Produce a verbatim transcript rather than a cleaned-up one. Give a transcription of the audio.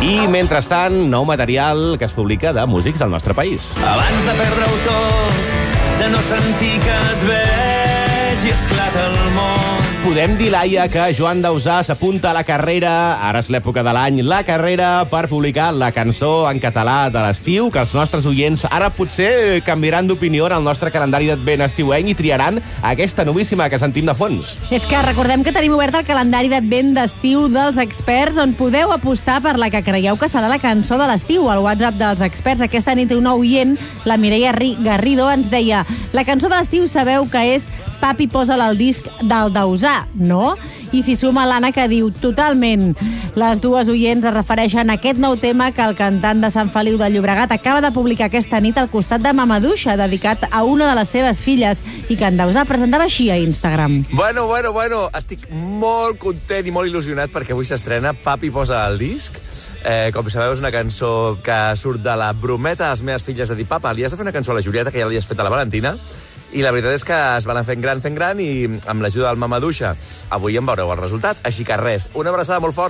I, mentrestant, nou material que es publica de músics del nostre país. Abans de perdre-ho tot, de no sentir que et veig i esclata el món. Podem dir, Laia, que Joan Dausà s'apunta a la carrera, ara és l'època de l'any, la carrera per publicar la cançó en català de l'estiu, que els nostres oients ara potser canviaran d'opinió en el nostre calendari d'advent estiuenc i triaran aquesta novíssima que sentim de fons. És que recordem que tenim obert el calendari d'advent d'estiu dels experts, on podeu apostar per la que creieu que serà la cançó de l'estiu. Al WhatsApp dels experts aquesta nit un oient, la Mireia Garrido, ens deia: la cançó de l'estiu sabeu que és Papi, posa'l al disc del Dausà, no? I s'hi suma l'Anna, que diu totalment. Les dues oients es refereixen a aquest nou tema que el cantant de Sant Feliu de Llobregat acaba de publicar aquesta nit al costat de Mamaduixa, dedicat a una de les seves filles, i que en Dausà presentava així a Instagram. Bueno, bueno, bueno, estic molt content i molt il·lusionat perquè avui s'estrena Papi, posa el disc. Eh, com sabeu, és una cançó que surt de la brometa de les meves filles de dir: papa, li has de fer una cançó a la Julieta, que ja li has fet a la Valentina. I la veritat és que es van fent gran, fent gran, i amb l'ajuda del Mamaduixa avui en veureu el resultat. Així que res, una abraçada molt forta.